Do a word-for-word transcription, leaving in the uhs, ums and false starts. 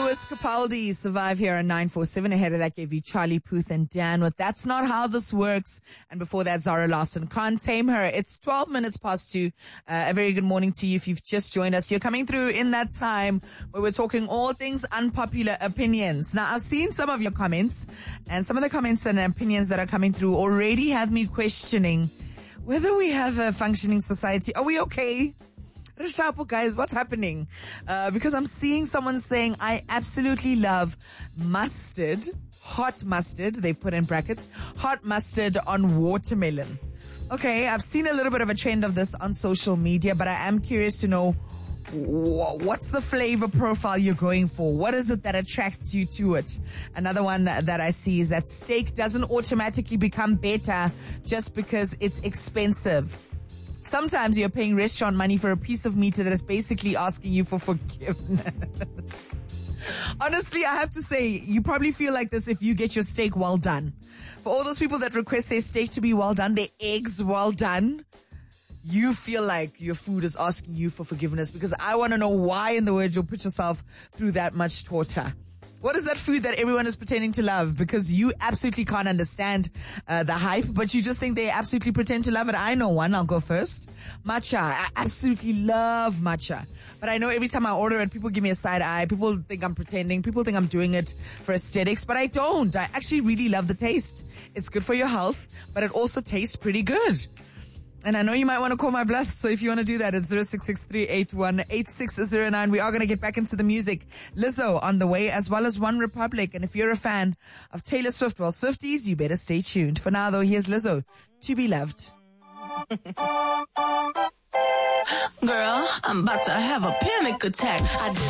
Lewis Capaldi, Survive here on nine four seven. Ahead of that gave you Charlie Puth and Dan with That's Not How This Works. And before that, Zara Larsson, Can't Tame Her. It's twelve minutes past two. Uh, a very good morning to you if you've just joined us. You're coming through in that time where we're talking all things unpopular opinions. Now, I've seen some of your comments, and some of the comments and opinions that are coming through already have me questioning whether we have a functioning society. Are we okay? Rishapo, guys, what's happening? Uh, because I'm seeing someone saying, I absolutely love mustard, hot mustard, they put in brackets, hot mustard on watermelon. Okay, I've seen a little bit of a trend of this on social media, but I am curious to know wh- what's the flavor profile you're going for? What is it that attracts you to it? Another one that, that I see is that steak doesn't automatically become better just because it's expensive. Sometimes you're paying restaurant money for a piece of meat that is basically asking you for forgiveness. Honestly, I have to say, you probably feel like this if you get your steak well done. For all those people that request their steak to be well done, their eggs well done, you feel like your food is asking you for forgiveness, because I want to know why in the world you'll put yourself through that much torture. What is that food that everyone is pretending to love? Because you absolutely can't understand uh, the hype, but you just think they absolutely pretend to love it. I know one. I'll go first. Matcha. I absolutely love matcha. But I know every time I order it, people give me a side eye. People think I'm pretending. People think I'm doing it for aesthetics, but I don't. I actually really love the taste. It's good for your health, but it also tastes pretty good. And I know you might want to call my bluff, so if you want to do that, it's zero six six three eight one eight six zero nine. We are going to get back into the music. Lizzo on the way, as well as One Republic. And if you're a fan of Taylor Swift, well, Swifties, you better stay tuned. For now, though, here's Lizzo, To Be Loved. Girl, I'm about to have a panic attack. I